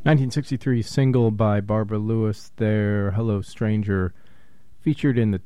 1963 single by Barbara Lewis, their Hello Stranger, featured in the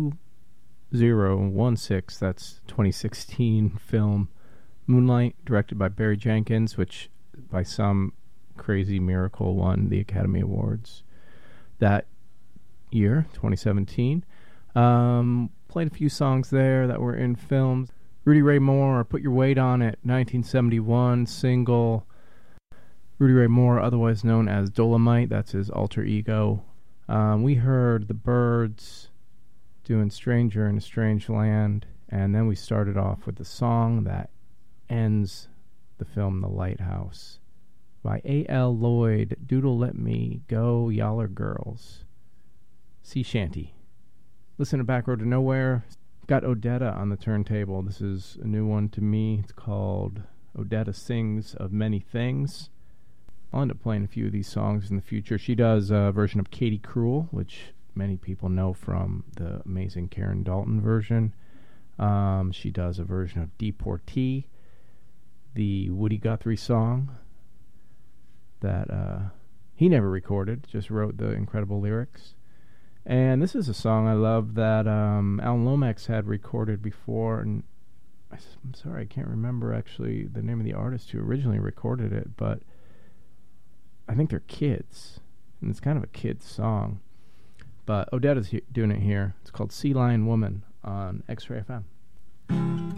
2016, that's 2016 film Moonlight, directed by Barry Jenkins, which by some crazy miracle won the Academy Awards that year, 2017. Played a few songs there that were in films. Rudy Ray Moore, Put Your Weight On It, 1971 single. Rudy Ray Moore, otherwise known as Dolomite, that's his alter ego. We heard the Byrds doing Stranger in a Strange Land, and then we started off with the song that ends the film The Lighthouse by A.L. Lloyd, Doodle Let Me Go, Yaller Girls. Sea Shanty. Listen to Back Road to Nowhere. Got Odetta on the turntable. This is a new one to me. It's called Odetta Sings of Many Things. I'll end up playing a few of these songs in the future. She does a version of Katie Cruel, which many people know from the amazing Karen Dalton version. She does a version of Deportee, the Woody Guthrie song that he never recorded, just wrote the incredible lyrics. And this is a song I love that Alan Lomax had recorded before, and I'm sorry, I can't remember actually the name of the artist who originally recorded it, but I think they're kids, and it's kind of a kid's song. But Odetta's doing it here. It's called Sea Lion Woman on X-Ray FM.